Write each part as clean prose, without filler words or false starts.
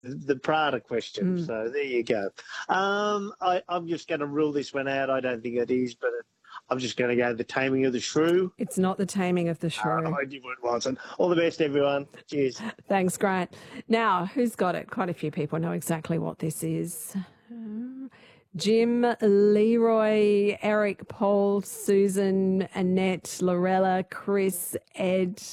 the Prada question. So there you go. I'm just going to rule this one out. I don't think it is, but I'm just going to go The Taming of the Shrew. It's not The Taming of the Shrew. I knew it wasn't. All the best, everyone. Cheers. Thanks, Grant. Now, who's got it? Quite a few people know exactly what this is. Jim, Leroy, Eric, Paul, Susan, Annette, Lorella, Chris, Ed,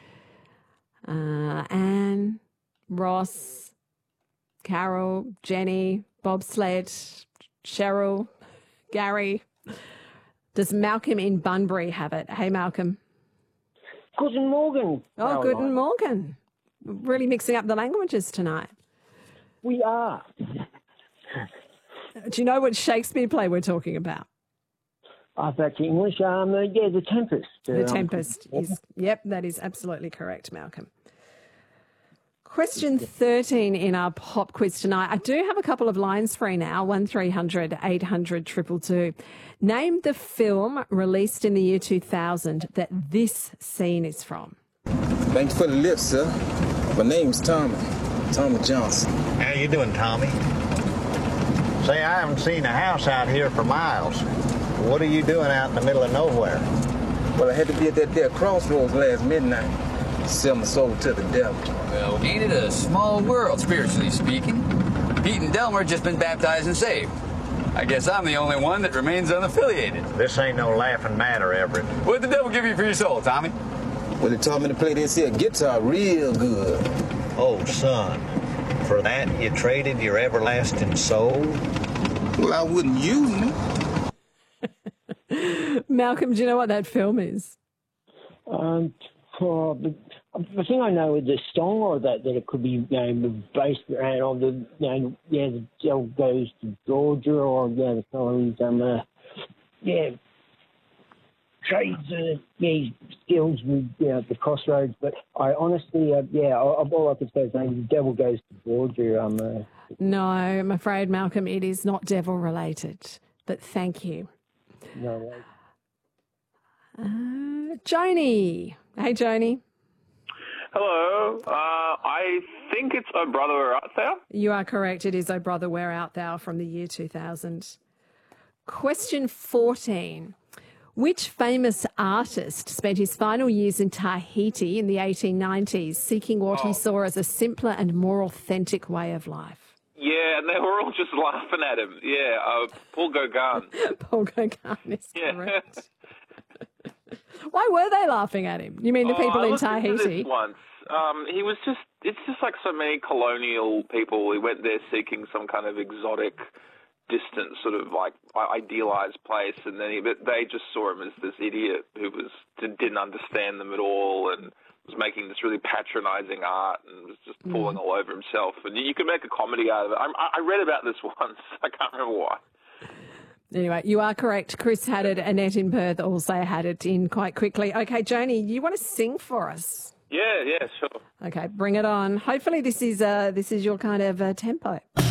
Anne, Ross, Carol, Jenny, Bobsled, Cheryl, Gary. Does Malcolm in Bunbury have it? Hey, Malcolm. Guten Morgen. Oh, guten Morgen. Really mixing up the languages tonight. We are. Do you know what Shakespeare play we're talking about? That's English. The Tempest. The Tempest. Yep, that is absolutely correct, Malcolm. Question 13 in our pop quiz tonight. I do have a couple of lines free now, 1300 800 222. Name the film released in the year 2000 that this scene is from. Thanks for the lift, sir. My name's Tommy Johnson. How you doing, Tommy? Say, I haven't seen a house out here for miles. What are you doing out in the middle of nowhere? Well, I had to be at that there crossroads last midnight. Sell my soul to the devil. Well, ain't it a small world, spiritually speaking? Pete and Delmer just been baptized and saved. I guess I'm the only one that remains unaffiliated. This ain't no laughing matter, Everett. What'd the devil give you for your soul, Tommy? Well, he taught me to play this here guitar real good. Oh, son, for that you traded your everlasting soul? Well, I wouldn't use me. Malcolm, do you know what that film is? The thing I know is the song, or that it could be based around the devil goes to Georgia, or the song trades skills with the crossroads. But I honestly all I could say is the devil goes to Georgia. No, I'm afraid, Malcolm, it is not devil related. But thank you. No. Joni. Hey, Joni. Hello. I think it's Oh Brother, Where Art Thou? You are correct. It is Oh Brother, Where Art Thou from the year 2000. Question 14. Which famous artist spent his final years in Tahiti in the 1890s seeking what he saw as a simpler and more authentic way of life? Yeah, and they were all just laughing at him. Yeah, Paul Gauguin. Paul Gauguin is correct. Why were they laughing at him? You mean the people in Tahiti? I looked into this once. He was it's just like so many colonial people. He went there seeking some kind of exotic, distant, sort of like idealized place, and then they just saw him as this idiot who didn't understand them at all and was making this really patronizing art and was just falling all over himself. And you could make a comedy out of it. I read about this once. I can't remember why. Anyway, you are correct. Chris had it. Annette in Perth also had it in quite quickly. Okay, Joni, you want to sing for us? Yeah, sure. Okay, bring it on. Hopefully this is your kind of tempo.